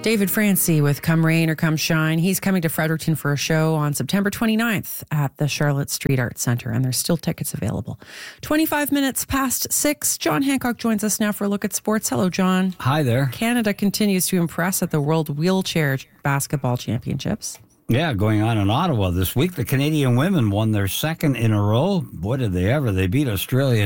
David Francie with Come Rain or Come Shine. He's coming to Fredericton for a show on September 29th at the Charlotte Street Arts Centre, and there's still tickets available. 25 minutes past 6. John Hancock joins us now for a look at sports. Hello, John. Hi there. Canada continues to impress at the World Wheelchair Basketball Championships. Yeah, going on in Ottawa this week. The Canadian women won their second in a row. Boy, did they ever. They beat Australia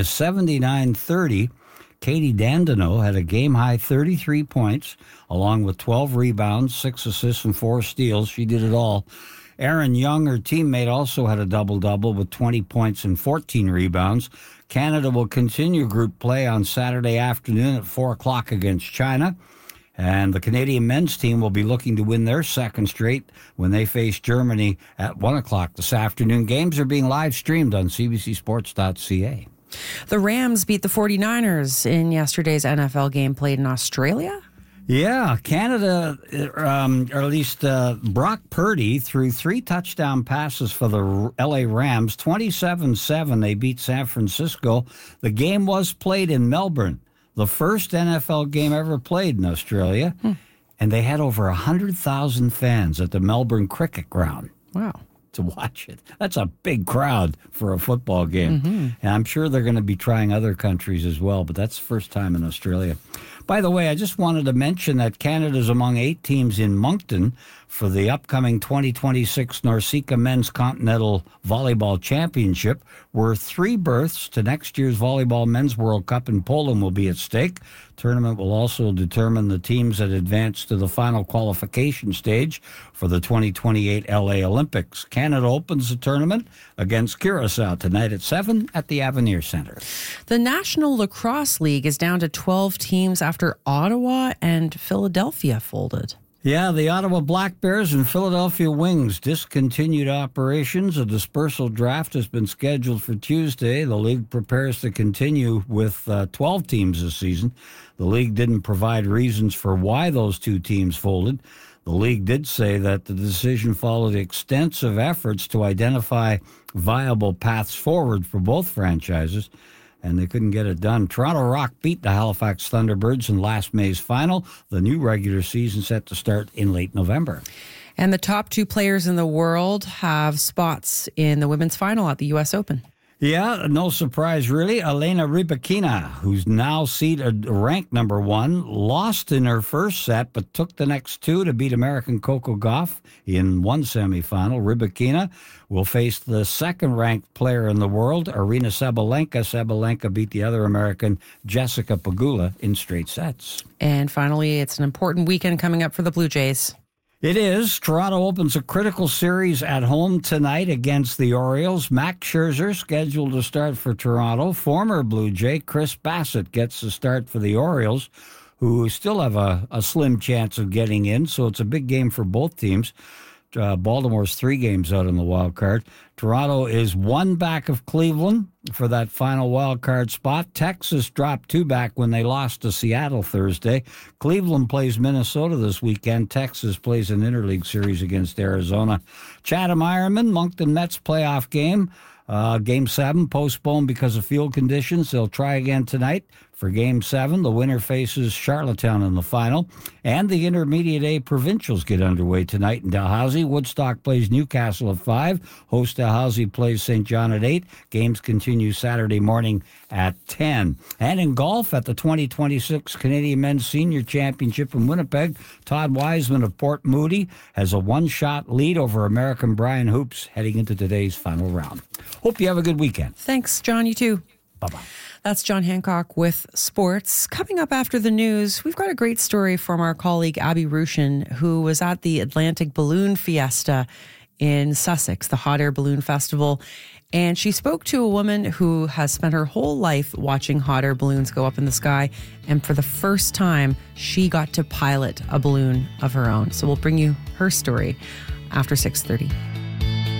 79-30. Katie Dandino had a game-high 33 points, along with 12 rebounds, 6 assists, and 4 steals. She did it all. Erin Young, her teammate, also had a double-double with 20 points and 14 rebounds. Canada will continue group play on Saturday afternoon at 4 o'clock against China. And the Canadian men's team will be looking to win their second straight when they face Germany at 1 o'clock this afternoon. Games are being live-streamed on cbcsports.ca. The Rams beat the 49ers in yesterday's NFL game played in Australia. Yeah, Canada, or at least Brock Purdy, threw 3 touchdown passes for the L.A. Rams. 27-7, they beat San Francisco. The game was played in Melbourne, the first NFL game ever played in Australia. And they had over 100,000 fans at the Melbourne Cricket Ground. Wow. To watch it. That's a big crowd for a football game. And I'm sure they're going to be trying other countries as well, but that's the first time in Australia. By the way, I just wanted to mention that Canada's among 8 teams in Moncton for the upcoming 2026 NORCECA Men's Continental Volleyball Championship, where 3 berths to next year's Volleyball Men's World Cup in Poland will be at stake. Tournament will also determine the teams that advance to the final qualification stage for the 2028 LA Olympics. Canada opens the tournament against Curacao tonight at 7 at the Avenir Centre. The National Lacrosse League is down to 12 teams after Ottawa and Philadelphia folded. Yeah, the Ottawa Black Bears and Philadelphia Wings discontinued operations. A dispersal draft has been scheduled for Tuesday. The league prepares to continue with 12 teams this season. The league didn't provide reasons for why those 2 teams folded. The league did say that the decision followed extensive efforts to identify viable paths forward for both franchises, and they couldn't get it done. Toronto Rock beat the Halifax Thunderbirds in last May's final. The new regular season set to start in late November. And the top 2 players in the world have spots in the women's final at the U.S. Open. Yeah, no surprise, really. Elena Rybakina, who's now seeded ranked number 1, lost in her first set, but took the next 2 to beat American Coco Gauff in one semifinal. Rybakina will face the second-ranked player in the world, Aryna Sabalenka. Sabalenka beat the other American, Jessica Pegula, in straight sets. And finally, it's an important weekend coming up for the Blue Jays. It is. Toronto opens a critical series at home tonight against the Orioles. Max Scherzer scheduled to start for Toronto. Former Blue Jay Chris Bassett gets the start for the Orioles, who still have a slim chance of getting in, so it's a big game for both teams. Baltimore's 3 games out in the wild card. Toronto is 1 back of Cleveland for that final wild card spot. Texas dropped 2 back when they lost to Seattle Thursday. Cleveland plays Minnesota this weekend. Texas plays an interleague series against Arizona. Chatham Ironman, Moncton Mets playoff game. Game 7 postponed because of field conditions. They'll try again tonight for Game 7. The winner faces Charlottetown in the final. And the Intermediate A Provincials get underway tonight in Dalhousie. Woodstock plays Newcastle at 5. Host Dalhousie plays St. John at 8. Games continue Saturday morning at 10. And in golf at the 2026 Canadian Men's Senior Championship in Winnipeg, Todd Wiseman of Port Moody has a 1-shot lead over American Brian Hoops heading into today's final round. Hope you have a good weekend. Thanks, John. You too. Bye-bye. That's John Hancock with sports. Coming up after the news, we've got a great story from our colleague Abby Rushin, who was at the Atlantic Balloon Fiesta in Sussex, the Hot Air Balloon Festival. And she spoke to a woman who has spent her whole life watching hot air balloons go up in the sky. And for the first time, she got to pilot a balloon of her own. So we'll bring you her story after 6:30.